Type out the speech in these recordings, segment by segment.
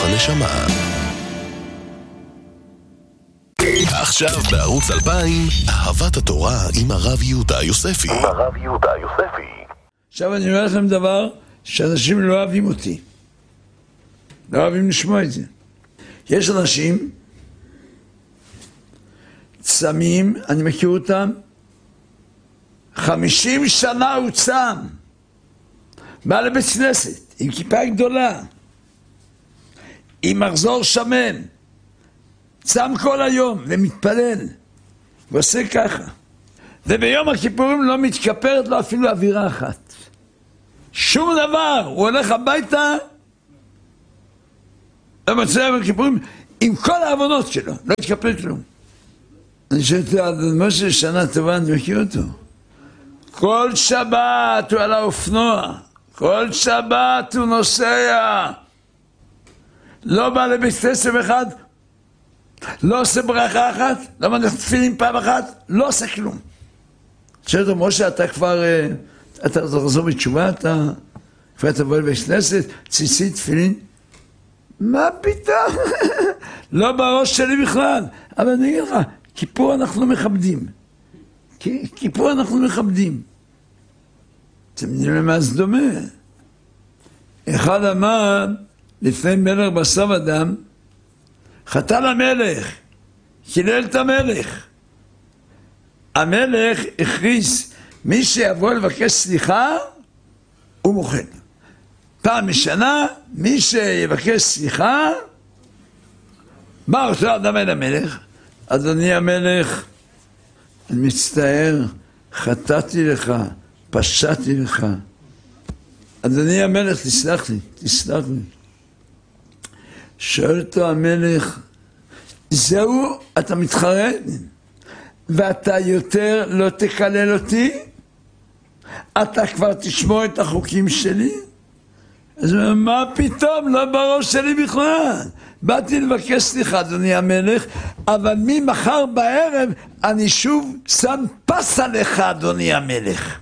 הנשמה. עכשיו בערוץ 2000, אהבת התורה עם הרב יהודה יוספי. עכשיו אני אומר לכם דבר שאנשים לא אוהבים אותי. לא אוהבים לשמוע את זה. יש אנשים צמים, אני מכיר אותם, 50 שנה הוא צם. בא לבית כנסת, עם כיפה גדולה, עם מחזור שמן, צם כל היום ומתפלל, ועושה ככה. וביום הכיפורים לא מתכפרת לו אפילו אווירה אחת. שום דבר, הוא הולך הביתה, ומצא יום הכיפורים, עם כל העוונות שלו, לא התכפר כלום. אני שואל אותו, משה, שנה טובה, אני מכיר אותו. כל שבת הוא על האופנוע, כל שבת הוא נוסע, לא בא לבית כנסת אחד, לא עושה ברכה אחת, לא מניח תפילין פעם אחת, לא עושה כלום. שואל אותו, משה, אתה כבר, אתה תחזור בתשובה, אתה כבר תבוא לבית כנסת, ציצית תפילין? מה פתאום? לא בראש שלי בכלל. אבל אני אגיד לך, כיפור אנחנו מכבדים. כיפור אנחנו מכבדים. אתם יודעים למה זה דומה? אחד אמר, לפני מלך בשר ודם, חטא למלך, קילל את המלך. המלך הכריז, מי שיבוא לבקש סליחה, הוא מוכן. פעם בשנה, מי שיבקש סליחה, בא אותו אדם אל המלך, אדוני המלך, אני מצטער, חטאתי לך, פשעתי לך. אדוני המלך, תסלח לי, תסלח לי. שואל אותו המלך, זהו, אתה מתחרט? ואתה יותר לא תקלל אותי? אתה כבר תשמור את החוקים שלי? אז הוא אומר, מה פתאום? לא בראש שלי בכלל. באתי לבקש סליחה, אדוני המלך, אבל ממחר בערב אני שוב שם פס עליך, אדוני המלך.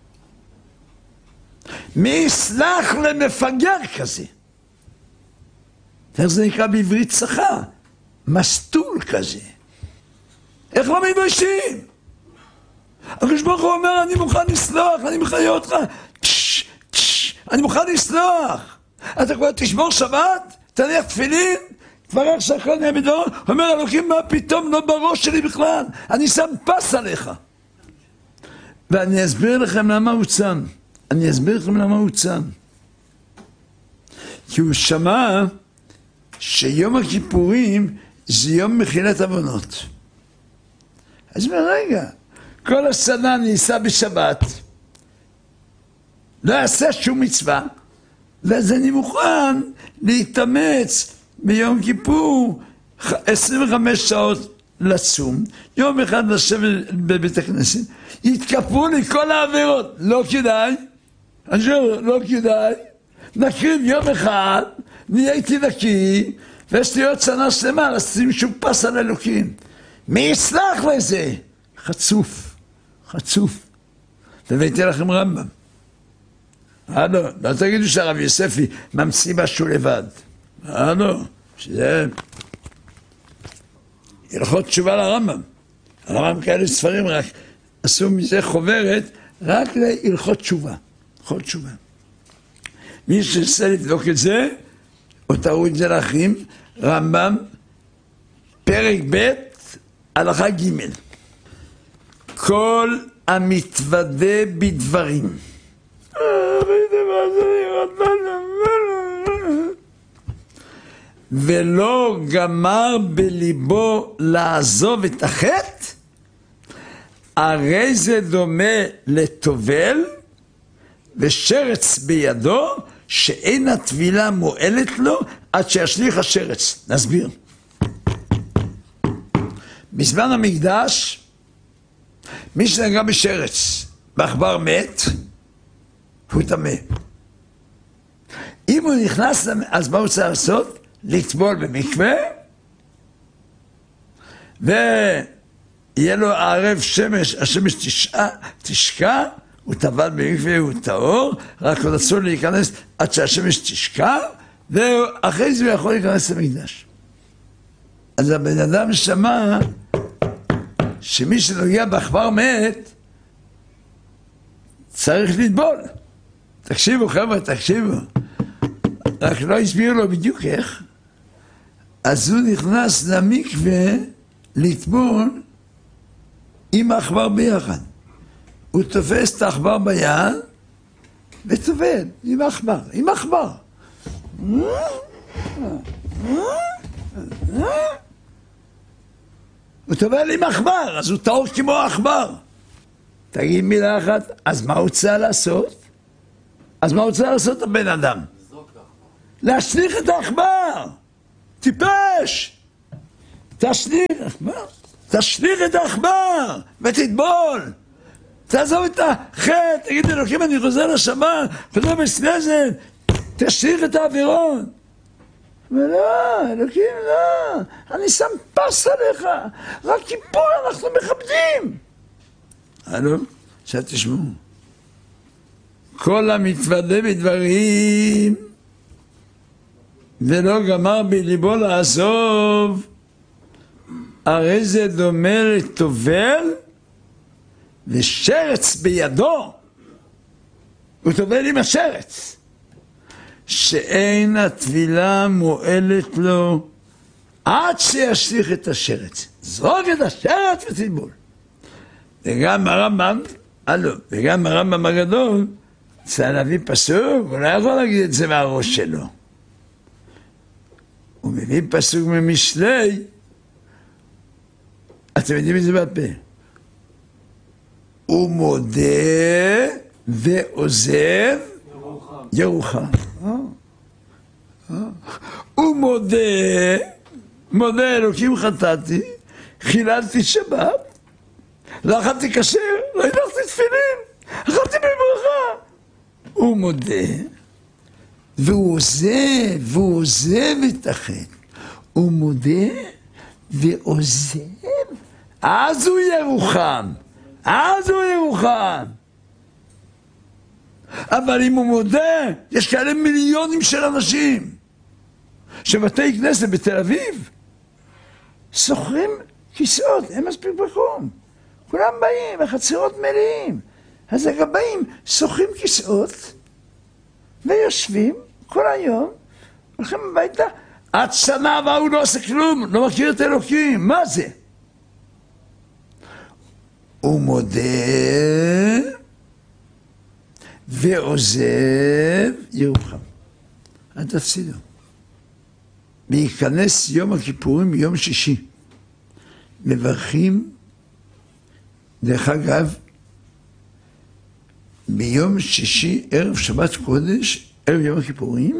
מי יסלח למפגר כזה? איך זה נקרא בעברית צחה? מסטול כזה. איך לא מתביישים? הקדוש ברוך הוא אומר, אני מוכן לסלוח, אני מחיה אותך. אני מוכן לסלוח. אתה כבר תשמור שבת, תניח תפילין, תברך שהכל נהיה בדור. אומר אלוקים, מה פתאום? לא בראש שלי בכלל. אני שם פס עליך. ואני אסביר לכם למה הוא צם. אני אסביר לכם למה הוא צם. כי הוא שמע שיום הכיפורים זה יום מחילת עוונות. אז הוא אומר, רגע, כל השנה אני אסע בשבת, לא אעשה שום מצווה, ואז אני מוכן להתאמץ ביום כיפור 25 שעות לצום, יום אחד לשבת בבית הכנסת, יתכפרו לי כל העבירות, לא כדאי, אני אומר, לא כדאי, נקריב יום אחד, נהייתי נקי, ויש לי עוד שנה שלמה לשים שום פס על אלוקים. מי יסלח לזה? חצוף, חצוף. והבאתי לכם רמב"ם. לא תגידו שהרב יוספי ממציא משהו לבד. שזה הלכות תשובה לרמב"ם. הרמב"ם כאלה ספרים רק עשו מזה חוברת רק להלכות תשובה. הלכות תשובה. מי שרצה לבדוק את זה, או תראו את זה לאחים, רמב"ם, פרק ב' הלכה ג' כל המתוודה בדברים ולא גמר בליבו לעזוב את החטא, הרי זה דומה לטובל ושרץ בידו, שאין הטבילה מועלת לו עד שישליך השרץ. נסביר. בזמן המקדש, מי שנגע בשרץ בעכבר מת, הוא טמא. אם הוא נכנס, אז מה הוא צריך לעשות? לטבול במקווה, ויהיה לו ערב שמש, השמש תשקע, הוא טבל במקווה, הוא טהור, רק עוד אסור להיכנס עד שהשמש תשקע, ואחרי זה הוא יכול להיכנס למקדש. אז הבן אדם שמע שמי שנוגע בעכבר מת צריך לטבול. תקשיבו חבר'ה, תקשיבו. רק לא הסביר לו בדיוק איך. אז הוא נכנס למקווה לטבול עם העכבר ביחד. הוא תופס את העכבר ביד וטובל עם העכבר, עם העכבר. הוא טובל עם העכבר, אז הוא טהור כמו העכבר. תגיד מילה אחת, אז מה הוא צריך לעשות? אז מה הוא צריך לעשות הבן אדם? להשליך את העכבר. טיפש! תשליך את העכבר ותטבול. תעזוב את החטא, תגיד אלוקים אני חוזר לשבת, חוזר בסנזן, תשליך את האווירון. ולא, אלוקים לא, אני שם פס עליך, רק כיפור אנחנו מכבדים. הלו, עכשיו תשמעו. כל המתוודה בדברים ולא גמר בליבו לעזוב, הרי זה דומה לטובל ושרץ בידו. הוא טובל עם השרץ. שאין הטבילה מועלת לו עד שישליך את השרץ. זרוק את השרץ ותטבול. וגם הרמב"ם, וגם הרמב"ם הגדול, צריך להביא פסוק, הוא לא יכול להגיד את זה מהראש שלו. הוא מביא פסוק ממשלי, אתם יודעים את זה בעל פה. הוא מודה ועוזב ירוחם. הוא מודה אלוקים חטאתי, חיללתי שבת, לא אכלתי כשר, לא הנחתי תפילין, אכלתי בברכה. הוא מודה והוא עוזב את החטא. הוא מודה ועוזב, אז הוא ירוחם. אבל אם הוא מודה, יש כאלה מיליונים של אנשים שבתי כנסת בתל אביב שוכרים כיסאות, אין מספיק מקום, כולם באים, החצרות מלאים, אז הגבאים שוכרים כיסאות ויושבים כל היום, הולכים הביתה, עד שנה הבאה הוא לא עושה כלום, לא מכיר את אלוקים, מה זה? הוא מודה ועוזב ירוחם. אל תפסידו. להיכנס יום הכיפורים יום שישי. מברכים, דרך אגב, ביום שישי, ערב שבת קודש, ערב יום הכיפורים,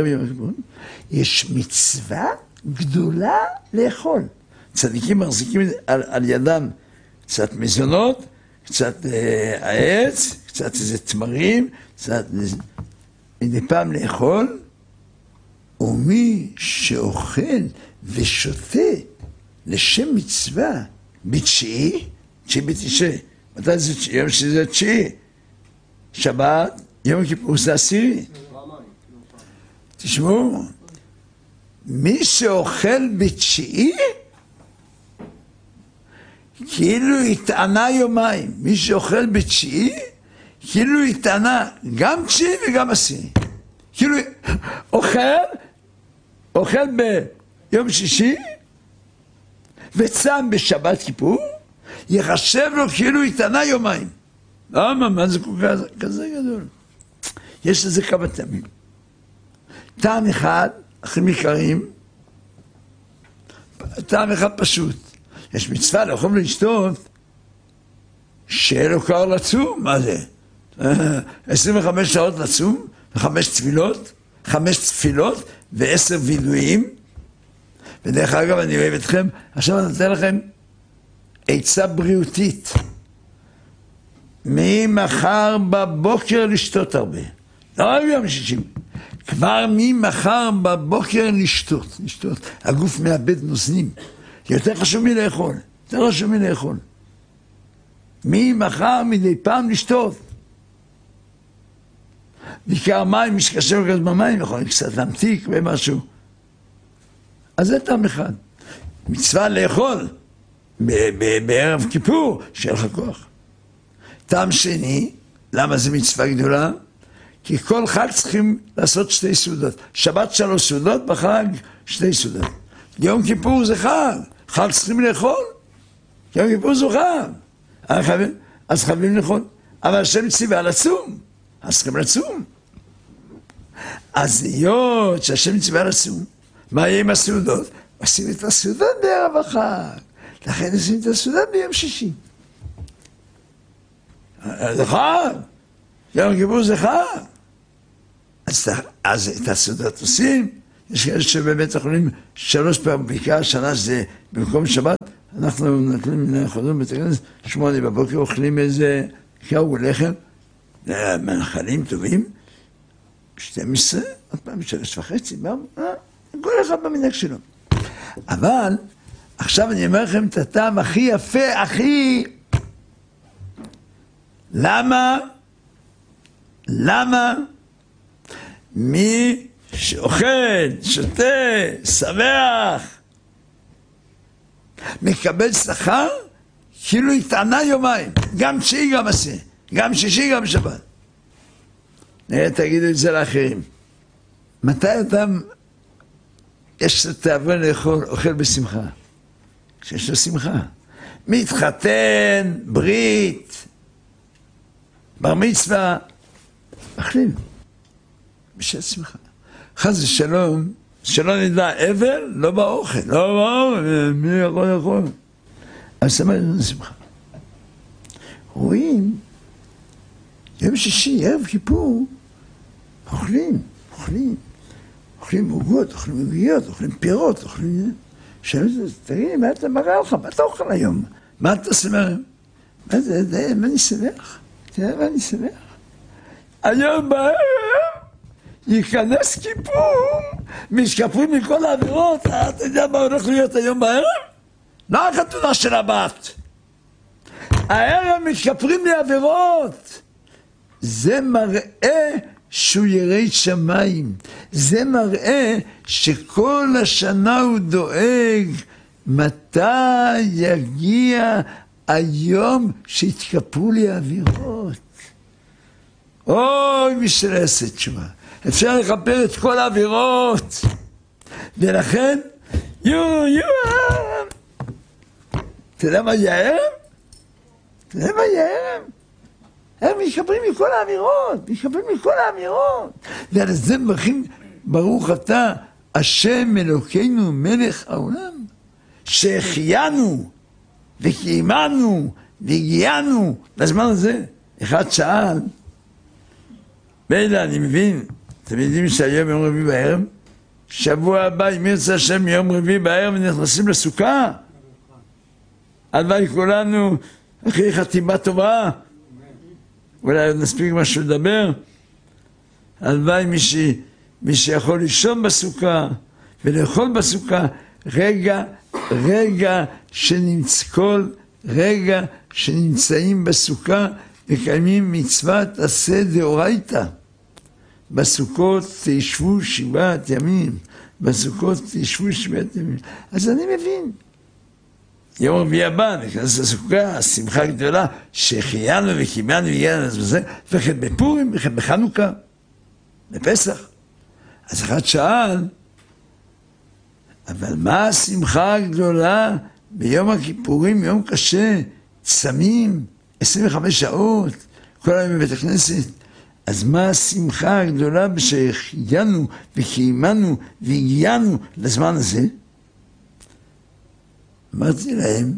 יש מצווה גדולה לאכול. צדיקים מחזיקים על ידם קצת מזונות, קצת העץ, קצת איזה תמרים, קצת מדי פעם לאכול, ומי שאוכל ושותה לשם מצווה בתשיעי, מתי זה יום שזה תשיעי? שבת, יום הכיפור זה עשירי. תשמעו, מי שאוכל בתשיעי, כאילו התענה יומיים. מי שאוכל בתשיעי, כאילו התענה גם תשיעי וגם עשירי. כאילו אוכל ביום שישי, וצם בשבת כיפור, יחשב לו כאילו התענה יומיים. למה? מה זה כזה גדול? יש לזה כמה טעמים. טעם אחד, אחרים עיקריים, טעם אחד פשוט. יש מצווה לאכול ולשתות, שיהיה לו קר לצום, מה זה? 25 שעות לצום, 5 תפילות ו10 וידויים. ודרך אגב, אני אוהב אתכם, עכשיו אני נותן לכם עצה בריאותית. ממחר בבוקר לשתות הרבה. לא רק ביום שישי. כבר ממחר בבוקר לשתות. הגוף מאבד נוזלים. יותר חשוב מלאכול. ממחר מדי פעם לשתות. בעיקר מים, מי שקשה לגז במים, יכול קצת להמתיק ומשהו. אז זה טעם אחד. מצווה לאכול בערב כיפור, שיהיה לך כוח. טעם שני, למה זה מצווה גדולה? כי כל חג צריכים לעשות 2 סעודות. שבת 3 סעודות, בחג 2 סעודות. יום כיפור זה חג, חג צריכים לאכול. יום כיפור זה חג. אז חייבים לאכול. אבל השם ציווה לצום, אז צריכים לצום. אז היות שהשם ציווה לצום, מה יהיה עם הסעודות? עושים את הסעודות בערב החג. לכן עושים את הסעודות ביום שישי. זה חג. יום כיפור זה חג. אז את הסעודות עושים. יש כאלה שבבית החולים 3 פעמים, בעיקר השנה שזה במקום שבת, אנחנו נותנים חוזרים בית הכנסת, 8 בבוקר אוכלים איזה קאו לחם, מאכלים טובים, 12, עוד פעם 3:30, כל אחד במנהג שלו. אבל עכשיו אני אומר לכם את הטעם הכי יפה, הכי... למה מי שאוכל, שותה, שמח, מקבל שכר, כאילו התענה יומיים, גם תשיעי גם עשה, גם שישי גם שבת. תגידו את זה לאחרים. מתי אדם יש לו תאווה לאכול, אוכל בשמחה? כשיש לו שמחה. מתחתן, ברית, בר מצווה, אכלים. בשביל שמחה. חס ושלום, שלא נדע אבל, לא באוכל, לא באוכל, מי יכול לאכול? אז שמח זה שמחה. רואים, יום שישי, ערב כיפור, אוכלים עוגות, אוכלים עוגיות, אוכלים פירות, אוכלים... תראי, מה אתה מראה לך? מה אתה אוכל היום? מה אתה שמח? מה אני שמח? תראה מה אני שמח? היום בערב ייכנס כיפור, משקפים מכל העבירות. אתה יודע מה הולך להיות היום בערב? לא החתונה של הבת. הערב משקפים לי עבירות. זה מראה שהוא ירא שמיים. זה מראה שכל השנה הוא דואג מתי יגיע היום שיתקפו לי עבירות. אוי, מי שלא יעשה תשובה. אפשר לכפר את כל העבירות. ולכן, אתה יודע מה יהיה? הם מתכפרים מכל האמירות, ועל זה מברכים, ברוך אתה, השם אלוקינו מלך העולם, שהחיינו וקיימנו והגיענו לזמן הזה. אחד שאל, מילא אני מבין, אתם יודעים שהיום יום רביעי בערב, שבוע הבא אם ירצה השם יום רביעי בערב נכנסים לסוכה, הלוואי כולנו אחרי חתימה טובה, אולי נספיק משהו לדבר, הלוואי מי שיכול לישון בסוכה ולאכול בסוכה, כל רגע שנמצאים בסוכה מקיימים מצוות עשה דאורייתא. בסוכות תשבו 7 ימים, אז אני מבין. יום רביעי הבא נכנס לסוכה, שמחה גדולה, שהחיינו וקיימנו והגיענו לזה, וכן בפורים, וכן בחנוכה, בפסח. אז אחד שאל, אבל מה השמחה הגדולה ביום הכיפורים, יום קשה, צמים, 25 שעות, כל היום בבית הכנסת, אז מה השמחה הגדולה שהחיינו וקיימנו והגיענו לזמן הזה? אמרתי להם,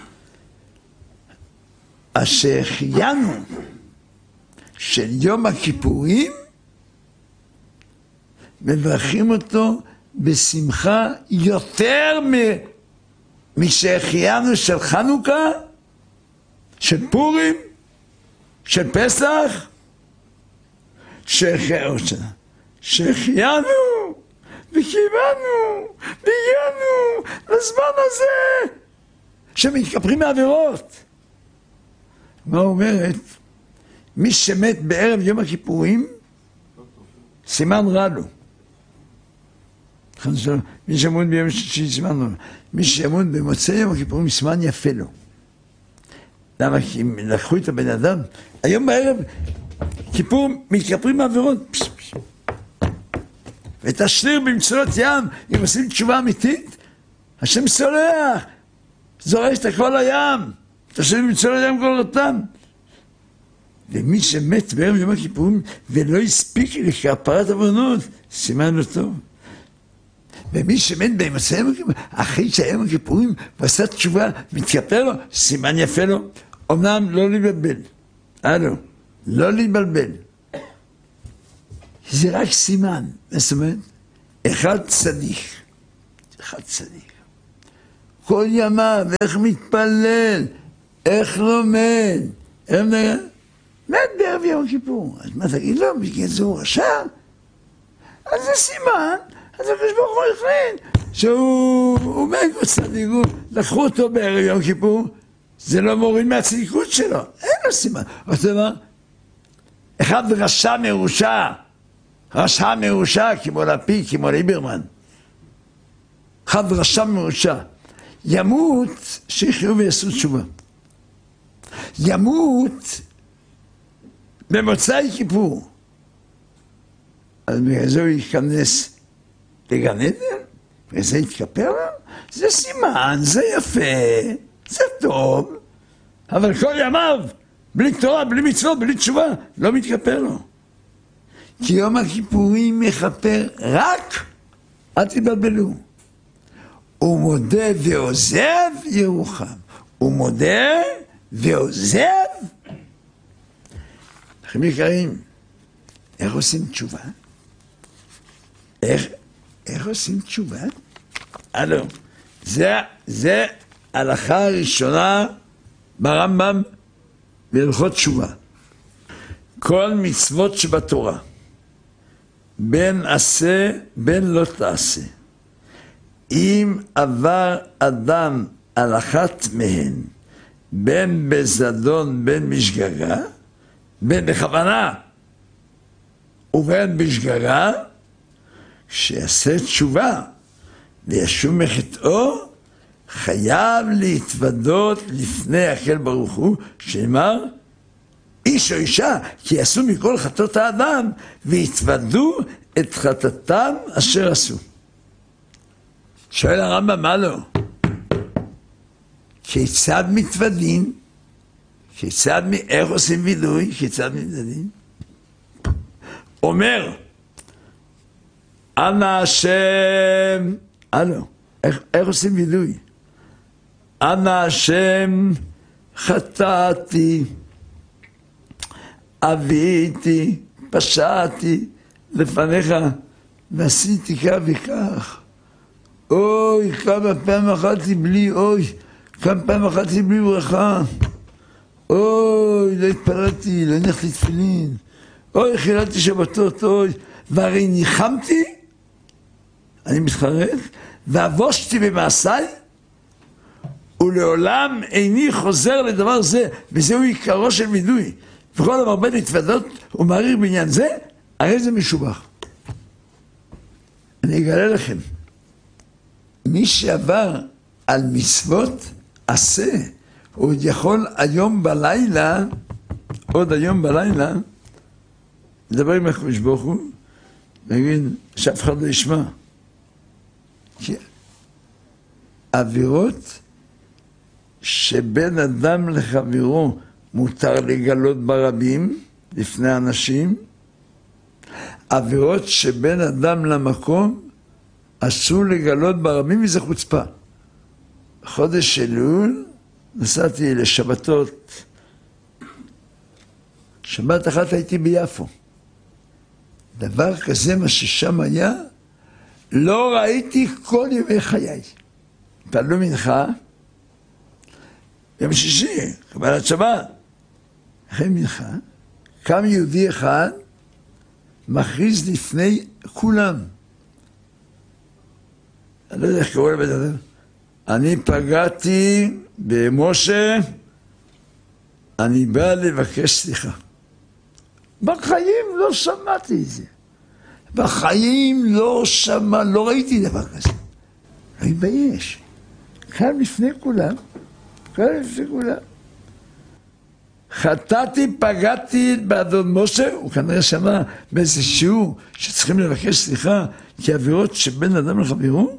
שהחיינו של יום הכיפורים, מברכים אותו בשמחה יותר משהחיינו של חנוכה, של פורים, של פסח, שהחיינו וקיימנו והגיענו לזמן הזה שמתכפרים מעבירות. מה אומרת? מי שמת בערב יום הכיפורים סימן רע לו. מי שימות ביום שישי סימן רע. מי שימות במוצאי יום הכיפורים סימן יפה לו. למה? כי אם לקחו את הבן אדם, היום בערב כיפור מתכפרים מעבירות. ותשליר במצולות ים, אם עושים תשובה אמיתית, השם סולח, זורש את הכל לים, תשליר במצולות ים כל אותם. ומי שמת בערב יום הכיפורים ולא הספיק לכפרת עוונות, סימן לו טוב. ומי שמת במוצאי יום הכיפורים, אחרי שהיום הכיפורים ועשה תשובה, מתכפר לו, סימן יפה לו. אמנם לא להתבלבל, לא להתבלבל. זה רק סימן, זאת אומרת, אחד צדיק. כל ימיו, איך מתפלל, איך לומד, מת בערב יום הכיפור. אז מה תגיד לו, בגלל זה הוא רשע? אז זה סימן, אז הקדוש ברוך הוא החליט שהוא מגו צדיק, לקחו אותו בערב יום הכיפור, זה לא מוריד מהצדיקות שלו, אין לו סימן. אתה אומר, אחד רשע מרושע, כמו לפיד, כמו ליברמן. אחד רשע מרושע. ימות, שיחיו ויעשו תשובה. ימות במוצאי כיפור. אז בגלל זה הוא ייכנס לגן עדן, בגלל זה יתכפר לו, זה סימן, זה יפה. זה טוב, אבל כל ימיו, בלי תורה, בלי מצוות, בלי תשובה, לא מתכפר לו. כי יום הכיפורים מכפר רק, אל תתבלבלו. הוא מודה ועוזב ירוחם. הוא מודה ועוזב. אחים יקרים, איך עושים תשובה? איך עושים תשובה? הלו, זה ההלכה הראשונה ברמב"ם בהלכות תשובה. כל מצוות שבתורה, בין עשה בין לא תעשה, אם עבר אדם על אחת מהן, בין בזדון בין בשגגה, בין בכוונה ובין בשגגה, שיעשה תשובה וישוב מחטאו, חייב להתוודות לפני הקל ברוך הוא, שאמר, איש או אישה, כי יעשו מכל חטאות האדם, והתוודו את חטאתם אשר עשו. שואל הרמב"ם, מה לא? כיצד מתוודין? איך עושים וידוי? כיצד מתוודין? אומר, אנא השם, איך עושים וידוי? אנא השם, חטאתי, עוויתי, פשעתי לפניך, ועשיתי כך וכך. אוי, כמה פעם אחתי בלי ברכה. אוי, לא התפללתי, לא הנחתי תפילין. אוי, חיללתי שבתות, אוי. והרי ניחמתי, אני מתחרט, ואבושתי במעשיי, ולעולם איני חוזר לדבר זה, וזהו עיקרו של וידוי. וכל המרבה להתוודות ומעריך בעניין זה, הרי זה משובח. אני אגלה לכם, מי שעבר על מצוות עשה, הוא עוד יכול היום בלילה, לדבר עם הקדוש ברוך הוא, להגיד שאף אחד לא ישמע. כי עבירות שבין אדם לחברו מותר לגלות ברבים לפני אנשים, עבירות שבין אדם למקום אסור לגלות ברבים, וזה חוצפה. חודש אלול נסעתי לשבתות, שבת אחת הייתי ביפו. דבר כזה מה ששם היה, לא ראיתי כל ימי חיי. התפללו מנחה, יום שישי, קבלת שבת. אחרי מנחה, קם יהודי אחד, מכריז לפני כולם. אני לא יודע איך קורא לבית אדם. אני פגעתי במשה, אני בא לבקש סליחה. בחיים לא שמעתי את זה. בחיים לא שמע, לא ראיתי דבר כזה. לא התבייש. כאן לפני כולם, חטאתי, פגעתי באדון משה, הוא כנראה שמע באיזה שיעור שצריכים לבקש סליחה כי עבירות שבין אדם לחברו.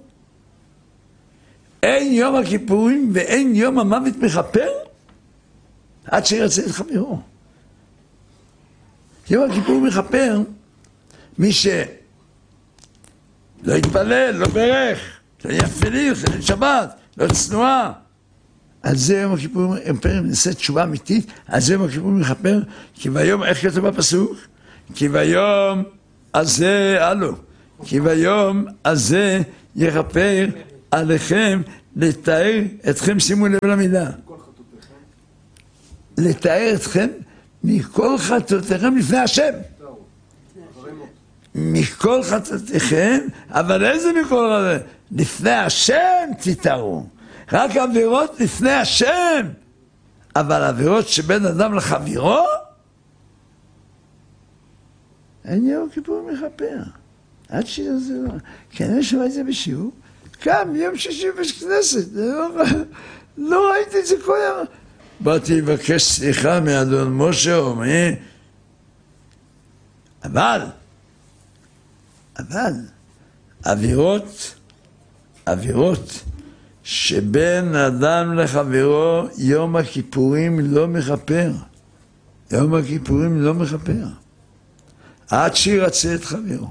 אין יום הכיפורים ואין יום המוות מכפר עד שירצה את חברו. יום הכיפורים מכפר מי שלא התפלל, לא ברך, לא יפעיל, לא שבת, לא צנועה. על זה יום הכיפורים מכפר, נעשה תשובה אמיתית, על זה יום הכיפורים מכפר, כי ביום, איך כתוב בפסוק? כי ביום הזה, כי ביום הזה יכפר עליכם לתאר אתכם, שימו לב למילה. לתאר אתכם מכל חטאותיכם לפני השם. מכל חטאותיכם, אבל איזה מכל חטאותיכם? לפני השם תתארו. רק עבירות לפני השם. אבל עבירות שבין אדם לחברו, אין יום כיפור מכפר. עד שזה לא. כן, אני שמע את זה בשיעור. קם יום שישי בבית כנסת. לא ראיתי את זה כל יום. באתי לבקש סליחה מאדון משה או מי. אבל עבירות שבין אדם לחברו יום הכיפורים לא מכפר. יום הכיפורים לא מכפר. עד שירצה את חברו.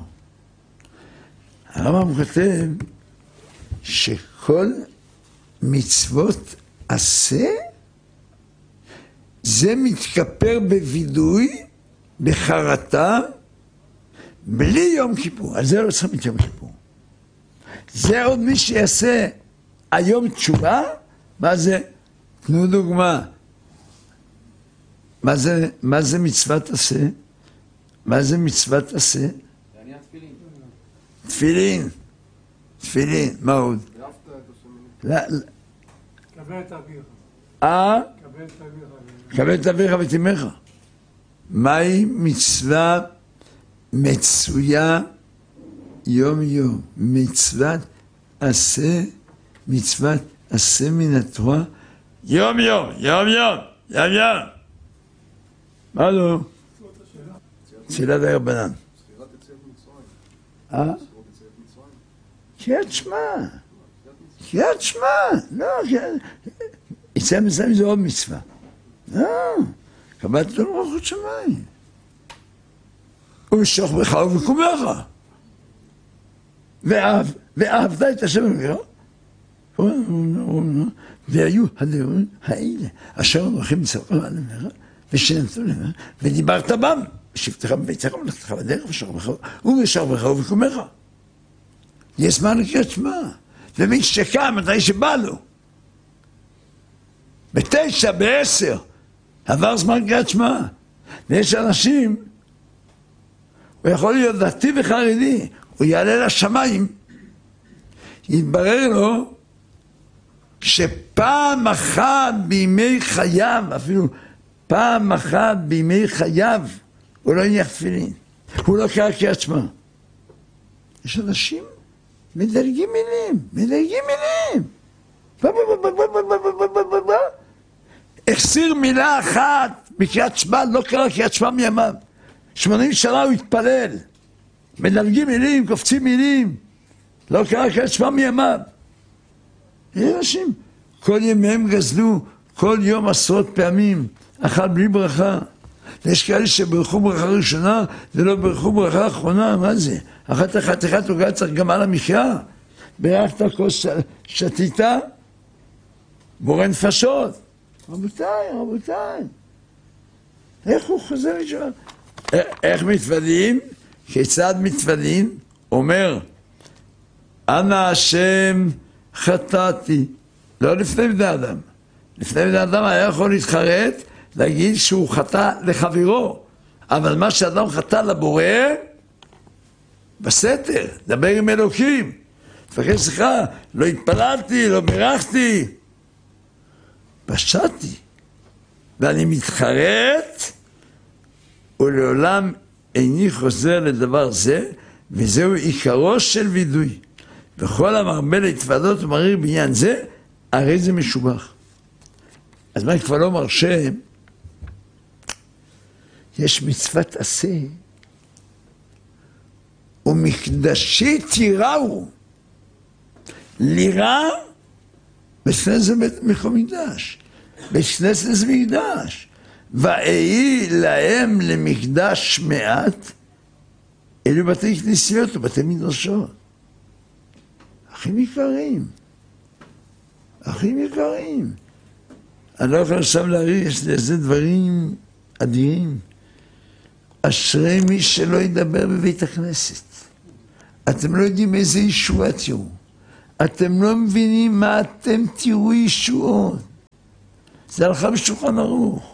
הרמב"ם כותב שכל מצוות עשה זה מתכפר בווידוי, בחרטה, בלי יום כיפור. על זה לא צריך את יום כיפור. זה עוד מי שיעשה היום תשובה. מה זה? תנו דוגמה. מה זה מצוות עשה? מה זה מצוות עשה? תפילין. מה עוד? קבל את אביך. קבל את אביך ותימך. מהי מצווה מצויה יום יום? מצוות עשה מן התורה יום יום. מה לא? תפילת הרבנן. קריאת שמע. לא, יציאת מצרים זה עוד מצווה. לא, קבלת מלכות שמיים. ומשוך בך ובקומך. ואהבת את השם אלוהיך. והיו הדברים האלה אשר הולכים לצורך עליך ושנתנו לך ודיברת בם בשבתך בביתך ומלאכתך בדרך ומשוך בך ובקומך. יש זמן לקריאת שמע. ומי שקם מתי שבא לו 9, 10 עבר זמן קריאת שמע. ויש אנשים, הוא יכול להיות דתי וחרדי, הוא יעלה לשמיים, יתברר לו שפעם אחת בימי חייו, אפילו פעם אחת בימי חייו, הוא לא הניח תפילין, הוא לא קרא קריאת שמע. יש אנשים מדלגים מילים. החסיר מילה אחת בקריאת שמע, לא קרא קריאת שמע מימיו. 80 שנה הוא התפלל. מדלגים מילים, קופצים מילים. לא קרא קריאת שמע מימיו. יש אנשים, כל ימיהם גזלו, כל יום עשרות פעמים, אכל בלי ברכה. יש כאלה שברכו ברכה ראשונה, ולא ברכו ברכה אחרונה, מה זה? אחת הוגעת צריך גם על המחיה. ברכת כוס שתיתה, בורא נפשות. רבותיי. איך הוא חוזר לשם? איך מתוודעים? כיצד מתוודעים? אומר, אנא השם חטאתי. לא לפני בני אדם. לפני בני אדם היה יכול להתחרט, להגיד שהוא חטא לחברו. אבל מה שאדם חטא לבורא, בסתר, דבר עם אלוקים. תבקש סליחה, לא התפללתי, לא בירכתי. פשעתי. ואני מתחרט, ולעולם איני חוזר לדבר זה, וזהו עיקרו של וידוי. וכל המרבה להתוודות ומריר בעניין זה, הרי זה משובח. אז מה כבר לא מרשה? יש מצוות עשה, ומקדשי תיראו, לירה בסנס זה מקום מקדש, בסנס זה מקדש, ואהי להם למקדש מעט, אלו בתי כנסיות ובתי מדרשות. אחים יקרים, אחים יקרים. אני לא יכול עכשיו להריח, יש לזה דברים אדירים. אשרי מי שלא ידבר בבית הכנסת. אתם לא יודעים איזה ישועה תראו. אתם לא מבינים מה אתם תראו ישועות. זה הלכה בשולחן ערוך.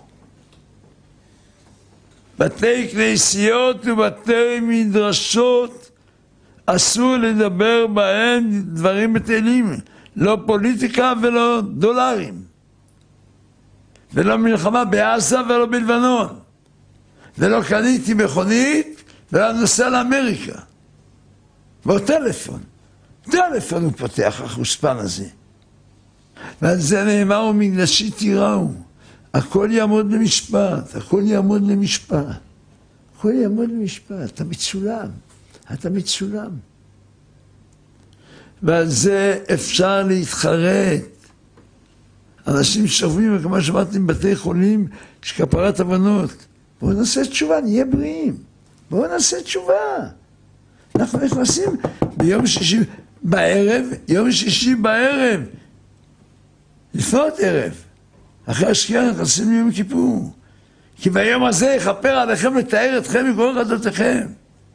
בתי כנסיות ובתי מדרשות אסור לדבר בהם דברים בטלים. לא פוליטיקה ולא דולרים. ולא מלחמה בעזה ולא בלבנון. ולא קניתי מכונית ולא נוסע לאמריקה. טלפון הוא פותח, החוספן הזה. ועל זה נאמר ומקדשי תיראו. הכל יעמוד למשפט, הכל יעמוד למשפט. הכל יעמוד למשפט, אתה מצולם, אתה מצולם. ועל זה אפשר להתחרט. אנשים שוכבים, כמו שאמרתי, בבתי חולים, שכפרת הבנות. בואו נעשה תשובה, נהיה בריאים. בואו נעשה תשובה. אנחנו נכנסים ביום שישי בערב, יום שישי בערב, לפנות ערב. אחרי השקיעה נכנסים ליום כיפור. כי ביום הזה יכפר עליכם לתאר אתכם מכל חטאותיכם.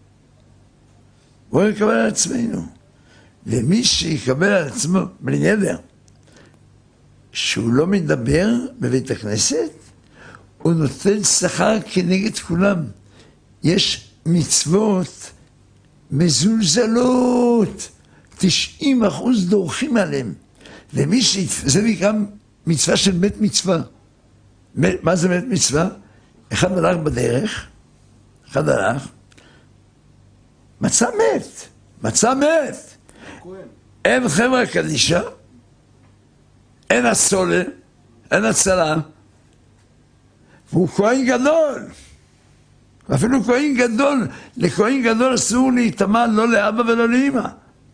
בואו נקבל על עצמנו. ומי שיקבל על עצמו, בלי נדר, שהוא לא מדבר בבית הכנסת, הוא נותן שכר כנגד כולם. יש מצוות מזולזלות, 90% דורכים עליהם. ומי זה נקרא מצווה של בית מצווה. מה זה בית מצווה? אחד הלך בדרך, אחד הלך, מצא מת. אין חברה קדישה, אין הסולה, אין הצלה, והוא כהן גדול. אפילו כהן גדול, לכהן גדול אסור להיטמע לא לאבא ולא לאמא.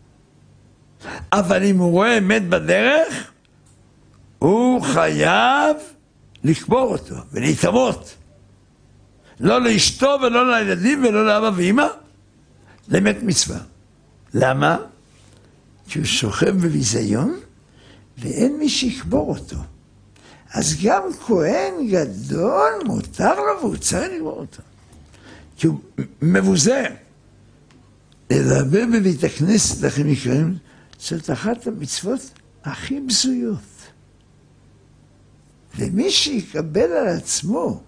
אבל אם הוא רואה מת בדרך, הוא חייב לקבור אותו ולהתאמות. לא לאשתו ולא לילדים ולא לאבא ואמא, למת מצווה. למה? כי הוא שוכב בביזיון ואין מי שיקבור אותו. אז גם כהן גדול מותר לו והוא צריך לקבור אותו. כי הוא מבוזה. לדבר בבית הכנסת, לכם יקרים, זאת אחת המצוות הכי בזויות. ומי שיקבל על עצמו,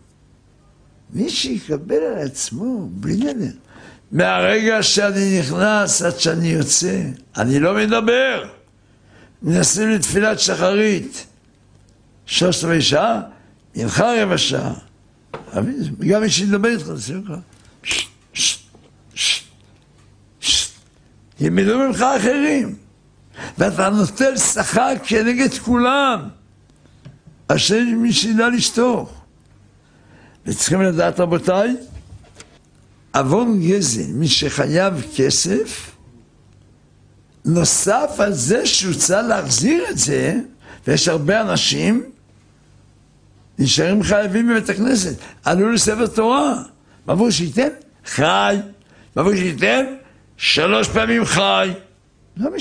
בלי נדר, מהרגע שאני נכנס עד שאני יוצא, אני לא מדבר. מנסים לתפילת שחרית, 13 שעה, מנחה רבע שעה. גם מי שידבר איתך, תעשי לך. ילמדו ממך אחרים. ואתה נוטל שכר כנגד כולם. אשר מי שידע לשתוך. וצריכים לדעת, רבותיי, עוון גזל, מי שחייב כסף, נוסף על זה שהוא צריך להחזיר את זה, ויש הרבה אנשים נשארים חייבים בבית הכנסת, עלו לספר תורה, מה בואו שייתן? חי. מה בואו שייתן? 3 פעמים חי. לא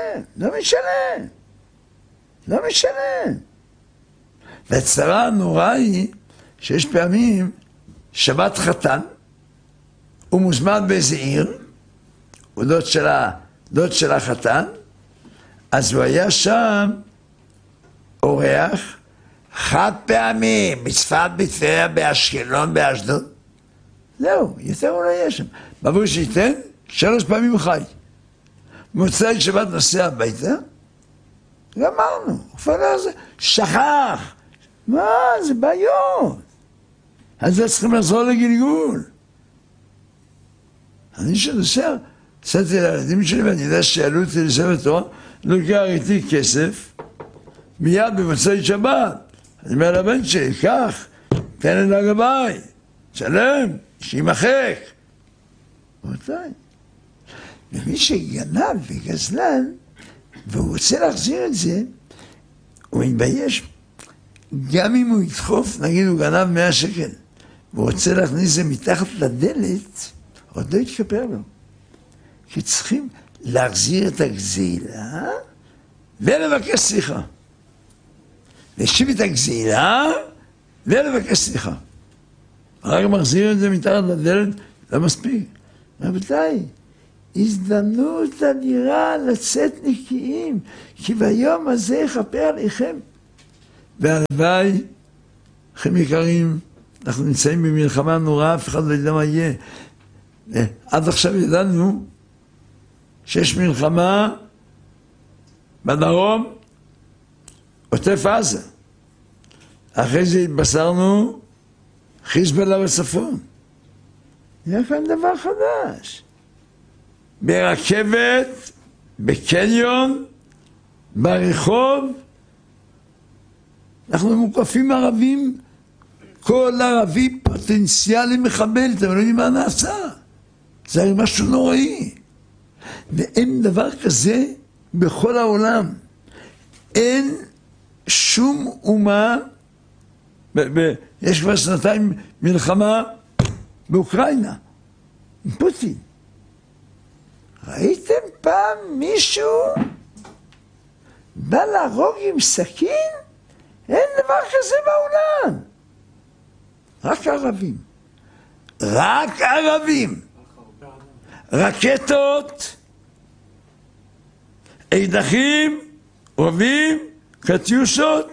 משנה. והצרה הנוראה היא שיש פעמים שבת חתן, הוא מוזמן באיזה עיר, הוא דוד של החתן, אז הוא היה שם אורח, חד פעמי, בצפת, בטבריה, באשקלון, באשדוד. זהו, יותר הוא לא יהיה שם. בעבור שייתן, 3 פעמים חי. מוצאי שבת נוסע הביתה, גמרנו, שכח. מה, זה בעיות. אז זה צריכים לחזור לגלגול. אני שנוסע, נסעתי לילדים שלי ואני יודע שיעלו אותי לספר תורה, לוקח איתי כסף, מיד במוצאי שבת. אני אומר לבן שלי, קח, תן לי לגבי, שלם, שימחק. רבותיי, ומי שגנב וגזלן, והוא רוצה להחזיר את זה, הוא מתבייש. גם אם הוא ידחוף, נגיד הוא גנב 100 שקל, והוא רוצה להכניס זה מתחת לדלת, עוד לא יתכפר לו. כי צריכים להחזיר את הגזילה ולבקש סליחה. להשיב את הגזילה ולבקש סליחה. רק מחזיר את זה מתחת לדלת, לא מספיק. רבותיי, הזדמנות אדירה לצאת נקיים, כי ביום הזה יכפר עליכם. והלוואי, לכם יקרים, אנחנו נמצאים במלחמה נוראה, אף אחד לא יודע מה יהיה. עד עכשיו ידענו שיש מלחמה בדרום, עוטף עזה. אחרי זה התבשרנו חיזבאללה בצפון. זה כאן דבר חדש. ברכבת, בקניון, ברחוב, אנחנו מוקפים ערבים, כל ערבי פוטנציאלי מחבל, אתם לא יודעים מה נעשה. זה היה משהו נוראי. ואין דבר כזה בכל העולם. אין שום אומה, יש כבר שנתיים מלחמה באוקראינה, עם פוטין. ראיתם פעם מישהו בא להרוג עם סכין? אין דבר כזה בעולם. רק ערבים. רק ערבים. רקטות, אקדחים, רובים, קטיושות.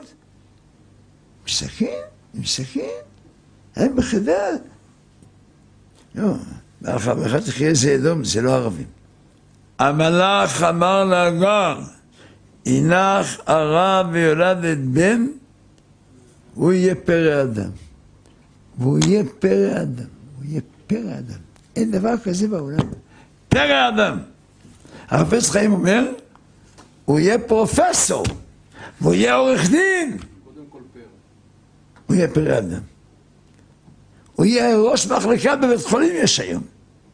עם סכין? הם בחדר. לא, באחד תחיה זה אדום, זה לא ערבים. המלאך אמר להגר, הינך הרע ויולדת בן, הוא יהיה פרא אדם. והוא יהיה פרא אדם. הוא יהיה פרא אדם. אין דבר כזה בעולם. פרא אדם. החפץ חיים אומר, הוא יהיה פרופסור, והוא יהיה עורך דין. קודם כל פרא. הוא יהיה פרא אדם. הוא יהיה ראש מחלקה בבית חולים יש היום.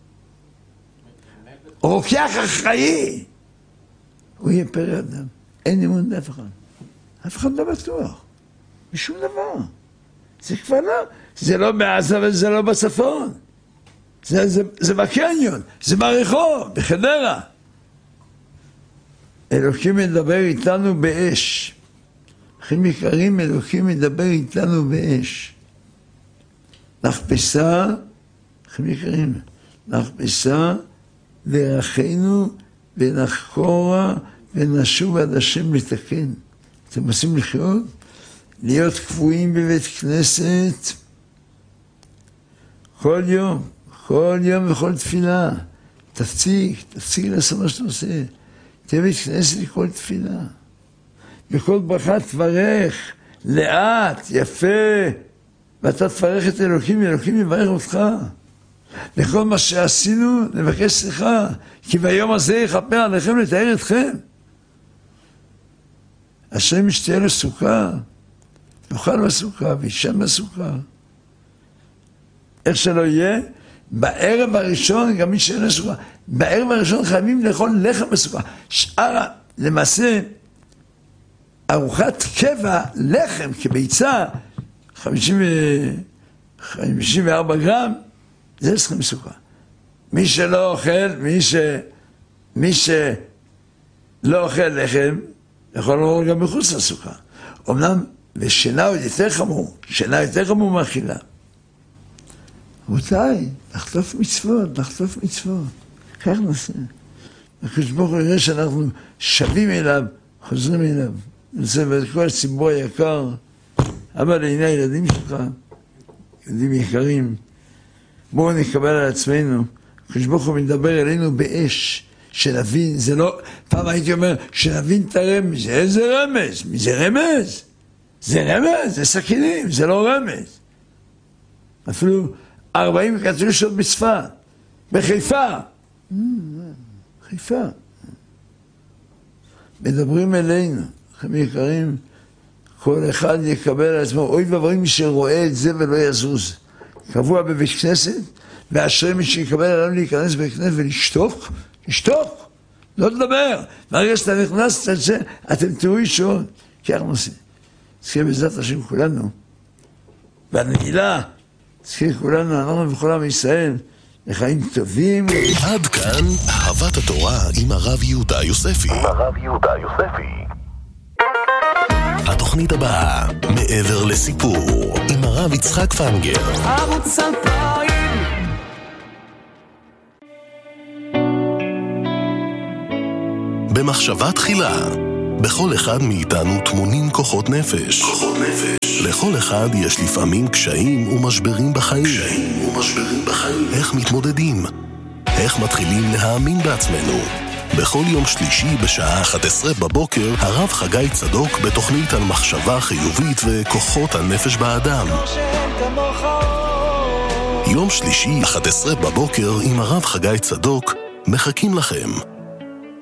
רוקח אחראי. הוא יהיה פרא אדם. אין אמון באף אחד. אף אחד לא בטוח. בשום דבר. זה כבר לא. זה לא בעזה וזה לא בצפון. זה בקניון. זה ברחוב, בחדרה. אלוקים מדבר איתנו באש. אחים יקרים, אלוקים מדבר איתנו באש. נחפשה, אחים יקרים, נחפשה דרכינו ונחקורה ונשוב עד השם לתקן. אתם רוצים לחיות? להיות קבועים בבית כנסת כל יום וכל תפילה. תפסיק לעשות מה שאתה עושה. תהיה בית כנסת לכל תפילה. בכל ברכה תברך, לאט, יפה, ואתה תברך את אלוקים, אלוקים יברך אותך. לכל מה שעשינו, נבקש סליחה, כי ביום הזה יכפר עליכם לתאר אתכם. השם ישתהיה לסוכה, יאכל בסוכה וישן בסוכה. איך שלא יהיה, בערב הראשון, גם מי שאין לסוכה, בערב הראשון חייבים לאכול לחם בסוכה. שאר, למעשה, ארוחת קבע, לחם כביצה, 54 גרם, זה צריכים סוכה. מי שלא אוכל, מי שלא אוכל לחם, יכול לאכול גם מחוץ לסוכה. אמנם, ושינה עוד יותר חמור, שינה יותר חמור מאכילה. רבותיי, לחטוף מצוות. כך נעשה. הקדוש ברוך הוא יראה שאנחנו שווים אליו, חוזרים אליו. נעשה ואת כל הציבור היקר, אבא לעיני הילדים שלך, ילדים יקרים, בואו נקבל על עצמנו. הקדוש ברוך הוא מדבר אלינו באש, שנבין, זה לא, פעם הייתי אומר, שנבין את הרמז, איזה רמז? מי זה רמז? זה רמז, זה סכינים, זה לא רמז. אפילו 40 קטיושות בצפת, בחיפה. חיפה. מדברים אלינו, לכם יקרים, כל אחד יקבל על עצמו, אוי ואבוי מי שרואה את זה ולא יזוז. קבוע בבית כנסת, ואשרי מי שיקבל עליו להיכנס בבית כנסת ולשתוק, לשתוק, לא לדבר. מהרגע שאתה נכנס את זה, אתם תראו ישועות, כי אנחנו עושים. זכה בעזרת השם כולנו, והנגילה, זכה כולנו, אנחנו וכל עם ישראל, לחיים טובים. עד כאן אהבת התורה עם הרב יהודה יוספי. התוכנית הבאה, מעבר לסיפור, עם הרב יצחק פנגר. ערוץ 2000. במחשבה תחילה, בכל אחד מאיתנו טמונים כוחות נפש. לכל אחד יש לפעמים קשיים ומשברים בחיים. איך מתמודדים? איך מתחילים להאמין בעצמנו? בכל יום שלישי בשעה 11 בבוקר, הרב חגי צדוק בתוכנית על מחשבה חיובית וכוחות הנפש באדם. יום שלישי 11 בבוקר עם הרב חגי צדוק מחכים לכם.